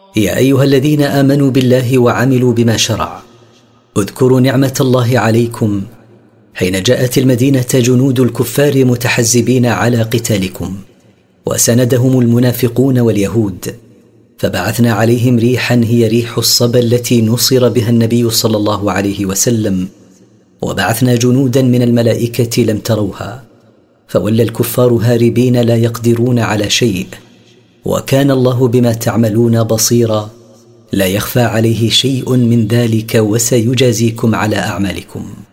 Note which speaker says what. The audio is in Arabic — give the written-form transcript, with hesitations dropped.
Speaker 1: يا أيها الذين آمنوا بالله وعملوا بما شرع، اذكروا نعمة الله عليكم حين جاءت المدينة جنود الكفار متحزبين على قتالكم، وسندهم المنافقون واليهود، فبعثنا عليهم ريحا هي ريح الصبا التي نصر بها النبي صلى الله عليه وسلم، وبعثنا جنودا من الملائكة لم تروها، فولى الكفار هاربين لا يقدرون على شيء، وكان الله بما تعملون بصيرا، لا يخفى عليه شيء من ذلك، وسيجازيكم على أعمالكم.